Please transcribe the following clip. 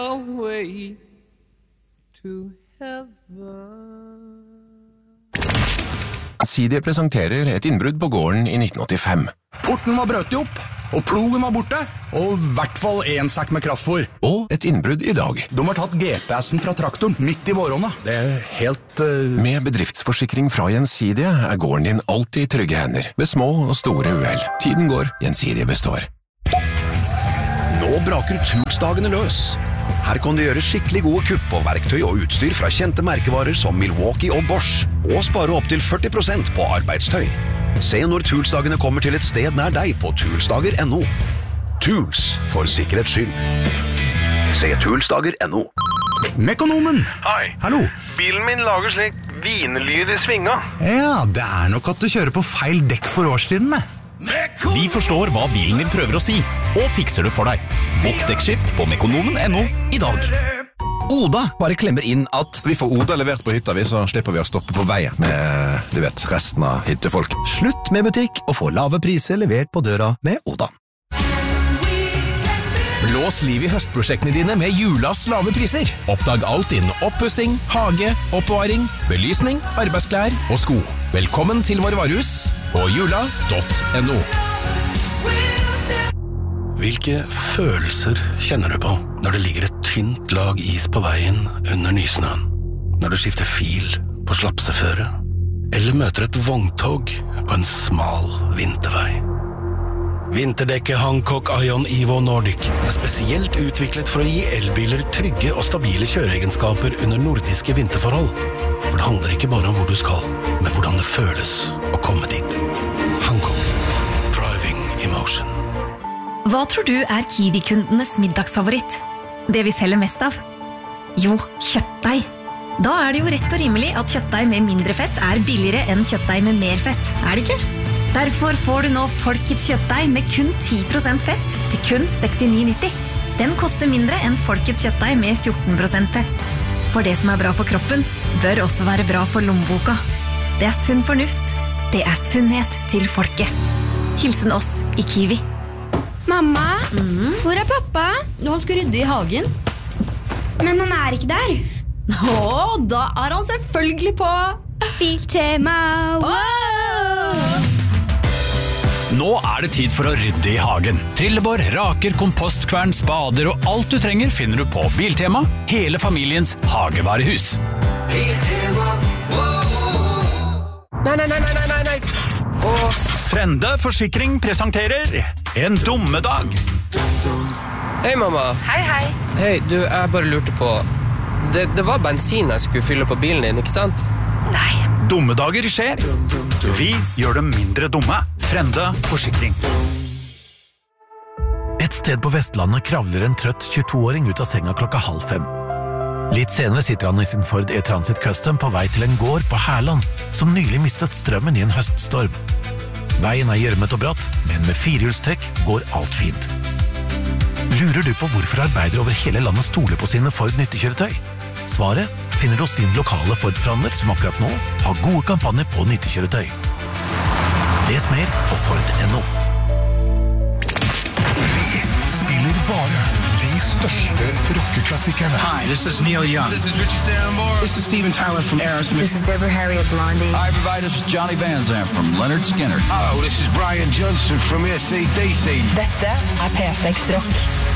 Away to heaven. Gjensidige presenterer et innbrudd på gården i 1985. Porten var brøtet opp, og plogen var borte, og I hvert fall en sekk med kraftfôr. Og et innbrudd i dag. De har tatt GPS-en fra traktoren midt I våronna. Det helt... Med bedriftsforsikring fra Gjensidige gården din alltid I trygge hender, ved små og store uheld. Tiden går, Gjensidige består. Nå braker Toolsdagene løs. Her kan du gjøre skikkelig gode kupp på verktøy og utstyr fra kjente merkevarer som Milwaukee og Bosch, og spare opp til 40% på arbeidstøy. Se når Toolsdagene kommer til et sted nær deg på toolsdager.no. Tools for sikkerhets skyld. Se toolsdager.no. Mekonomen! Hei. Hallo. Bilen min lager slik vinelyd I svinga. Ja, det nok at du kjører på feil dekk for årstiden med. Vi forstår hva bilen din prøver å si, og fikser det for deg. Bokk dekkskift på mekonomen.no I dag. Oda bare klemmer inn at vi får Oda levert på hytta, så slipper vi å stoppe på veien med, du vet, resten av hyttefolk. Slutt med butikk og få lave priser levert på døra med Oda. Blås liv I høstprosjektene dine med julas lave priser. Oppdag alt innen oppussing, hage, oppbevaring, belysning, arbeidsklær og sko. Velkommen til vår varehus på jula.no. Hvilke følelser kjenner du på når det ligger et tynt lag is på veien under nysnøen? Når du skifter fil på slapseføre? Eller møter et vogntog på en smal vintervei? Vinterdekket Hancock Ion Evo Nordic spesielt utviklet for å gi elbiler trygge og stabile kjøreegenskaper under nordiske vinterforhold. For det handler ikke bare om hvor du skal, men hvordan det føles å komme dit. Hancock. Driving emotion. Hva tror du Kiwi-kundenes middagsfavoritt? Det vi selger mest av? Jo, kjøttdeig. Da det jo rett og rimelig at kjøttdeig med mindre fett billigere enn kjøttdeig med mer fett, det ikke? Derfor får du nå Folkets kjøttdeig med kun 10% fett til kun 69,90. Den koster mindre enn Folkets kjøttdeig med 14% fett. For det som bra for kroppen, bør også være bra for lommeboka. Det sunn fornuft. Det sunnhet til folket. Hilsen oss I Kiwi. Mamma, hvor pappa? Han skal rydde I hagen. Men han ikke der. Da han selvfølgelig på Biltema. Wow! Nå det tid for å rydde I hagen. Trillebår, raker, kompostkvern, spader og alt du trenger finner du på Biltema, hele familiens hagevarehus. Biltema, Nei. Og Frende Forsikring presenterer En dommedag. Hei, mamma. Hei. Hei, du, jeg bare lurte på... Det var bensin jeg skulle fylle på bilen din, ikke sant? Nei. Dommedager skjer. Vi gjør dem mindre dumme. Frende Forsikring. Et sted på Vestlandet kravler en trøtt 22-åring ut av senga 4:30. Litt senere sitter han I sin Ford E-Transit Custom på vei til en gård på Herland, som nylig mistet strømmen I en høststorm. Veien gjørmet og bratt, men med firehjulstrekk går alt fint. Lurer du på hvorfor arbeidere over hele landet stoler på sine Ford nyttekjøretøy? Svaret finner du hos din lokale Ford-forhandler som akkurat nå har gode kampanjer på nyttekjøretøy. Les mer på Ford.no. Vi spiller bare de største rockeklassikerne. Hi, this is Neil Young. This is Richie Sambor. This is Steven Tyler from Aerosmith. This is Deborah Harry of Blondie. Hi, everybody. This is Johnny Van Zandt from Leonard Skinner. Hello, this is Brian Johnson from AC/DC. Dette P6 Rock.